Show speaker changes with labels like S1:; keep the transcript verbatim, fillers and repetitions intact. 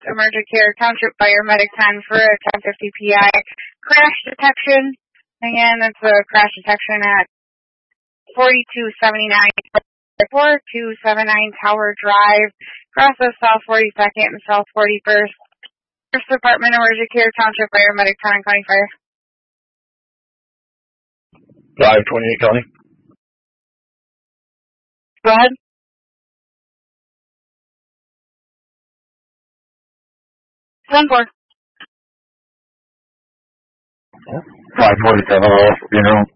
S1: Emergent Care Township Fire Medic ten for a ten fifty P I crash detection. Again, that's a crash detection at forty-two seventy-nine, forty-two seventy-nine Tower Drive, across of South forty-second and South forty-first. First Department Emergent Care Township Fire Medic ten County Fire.
S2: five twenty-eight County.
S1: Go ahead. ten four.
S2: five forty-seven, you know.